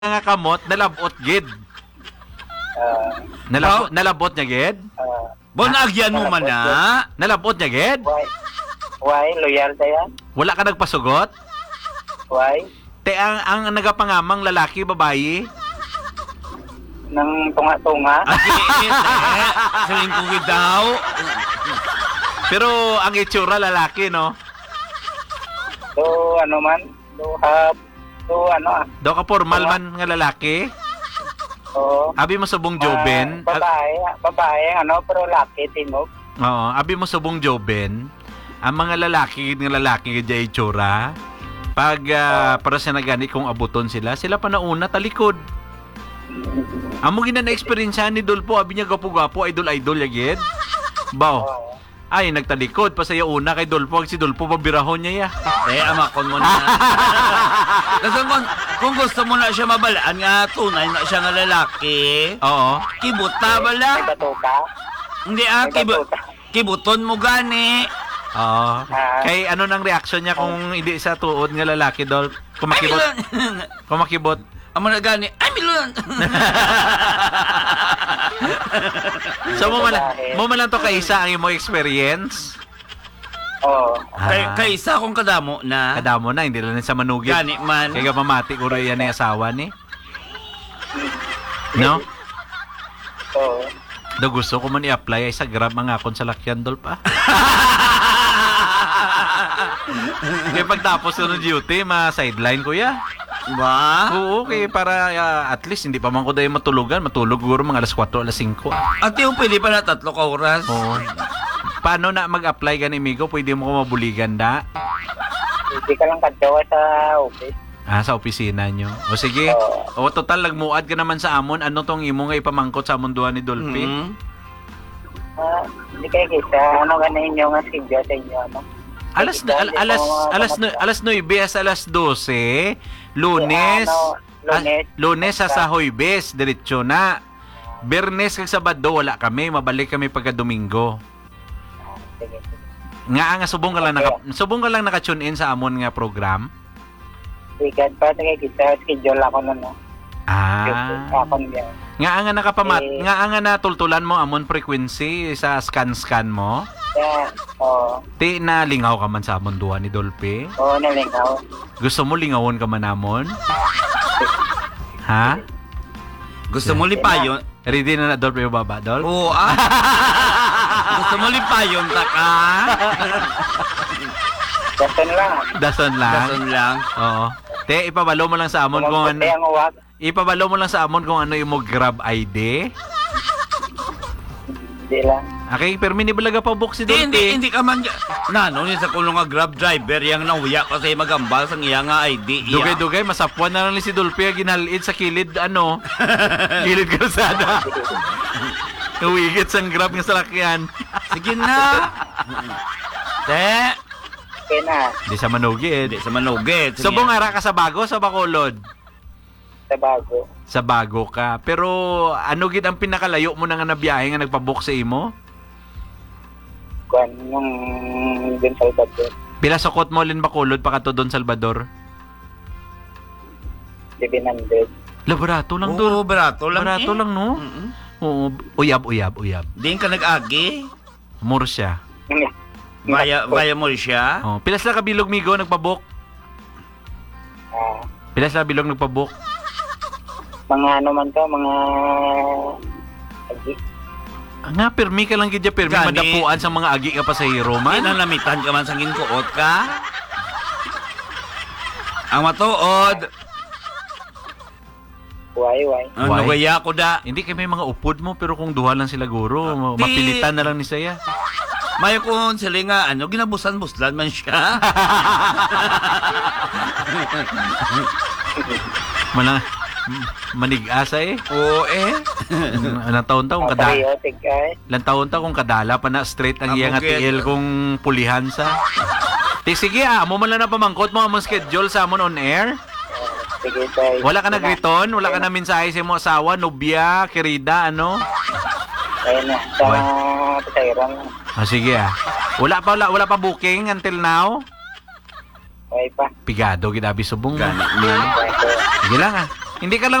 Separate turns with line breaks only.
nga kamot nalabot gid. Nalabot niya gid.
Bonagyan mo man na.
Nalabot niya gid.
Why? Loyal ta yan?
Wala ka nagpasugot.
Why?
Te ang nagapangamang lalaki babayi.
Nang tunga-tunga?
Saling ko daw.
Pero ang itsura lalaki no.
So ano man?
Do ka formal man nga lalaki.
Oo.
Abi mo subong Joben.
Babae, pero laki, tinog.
Oo, abi mo subong Joben. Ang mga lalaki nga itsura. Pag para sa nagani kung abuton sila pa nauna talikod. Amo gina na experience ni Dolpo, abi niya gapo-gapo, idol yagid. Baw. Ay, nagtalikod pa saya una kay Dolpo, si Dolpo pabirahon niya ya.
Amakon mo na. Kasi kung gusto mo na siya mabalaan nga, tunay na siya nga lalaki.
Oo.
Kibuta bala.
May bato ka?
Hindi kibuton mo gani.
Oo. Kay ano nang reaction niya kung hindi sa tuod nga lalaki, Dolp? Kumakibot.
Amo na gani. Ay, milon!
So, mo man lang to kaisa ang imong experience?
Oo.
Kaysa akong kadamo na.
Kadamo na, hindi lang sa manugit.
Gani man.
Kaya mamati ko rin yan ang asawa ni. No?
Oo.
Do gusto ko man i-apply ay sa Grab mga akon sa lakyan, Dolp, ah. Kaya pagtapos ko ng duty, ma-sideline ko ya.
Ba?
Oo, okay, para at least hindi pa man ko dahil matulugan. Matulog siguro mga alas 4, alas 5.
At yung pwede pa na 3 ka oras.
Oo. Paano na mag-apply ka ni Migo? Pwede mo ko mabuligan na?
Hindi ka lang kadyawa sa office.
Sa opisina nyo. O sige. O total, nagmuad ka naman sa amon. Ano tong imo nga ipamangkot sa amon duha ni Dolphy?
Hindi kayo kisa. Ano ganin nyo nga schedule sa inyo, ano?
Alas 9 alas 12, Lunes sa Hoybes, diretso na. Bernes kag Sabado wala kami, mabalik kami pagka Domingo. Nga subong ka lang naka-tune in sa amon nga program.
Weekend pa kayo kisa schedule ako nun, no.
Nga nga natultulan mo amon frequency sa scan mo. Ti na lingaw ka man sa amon duha ni Dolphy?
Oo, nalingaw.
Gusto mo lingawon ka man amon? Ha?
Gusto mo lipayon?
Ready na Dolphy baba, Dol?
Oo, Gusto mo lipayon ta ka?
Dason lang.
Dason lang.
Oo. Te, ipabalo mo lang sa amon kung ano. Ipabalo mo lang sa amon kung ano yung Grab ID.
Hindi lang.
Okay, pero minibalaga pa book si Dolphy.
Hindi ka man ni sa kulong nga Grab driver yang nauya kasi magambal sa iya nga ID.
Dugay-dugay, masapwan na lang ni si Dolphy ginalid sa kilid, kilid kalsada. Uwigit sang Grab nga salakyan.
Sige na. Te.
Okay na.
Di sa manugid.
Subong
ara ka sa Bago, sa Bacolod? Sa Bago ka. Pero ano gid ang pinakalayo mo na nga nabiyahe nga nagpabook sa imo?
Yung Don Salvador.
Pila sukot mo lin Bacolod pa ka to Don Salvador?
700.
Barato lang
Oo, barato lang.
Barato lang, no? Oo, uyab.
Di ka nag-agi?
Muro siya.
Via mo siya?
Oh, pilas na kabilog Migo nagpabook? Pilas na bilog nagpabook?
Mga mga agi.
Nga, permi ka lang gidya, permi madapuan sa mga agi ka pasahero man.
Nanamitan ka man sa ginkuot ka? Ang matuod.
Why?
Nagaya ko da.
Hindi kay may mga upod mo, pero kung duha lang sila guro, mapilitan na lang ni saya.
Mayo kung sila nga, ginabusan-buslan man siya.
Manig-asa
Oo
Ilang taon ta kung kadala.
Patriotic
Ilang taon ta kung kadala pa na straight ang iyang atiil kung pulihan sa. Sige mo man lang na pamangkot mo among schedule sa amon on air.
Sige, tayo.
Wala ka nagriton? Wala ka na mensahe sa imong asawa, nobya, kirida, ano?
Ayun na, sa pasayran.
Sige Wala pa booking until now?
Okay pa.
Pigado, ginabi subong.
Gana.
Sige lang Hindi ka lang